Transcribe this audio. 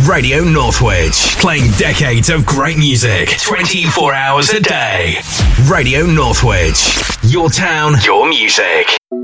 Radio Northwich, playing decades of great music, 24 hours a day. Radio Northwich, your town, your music.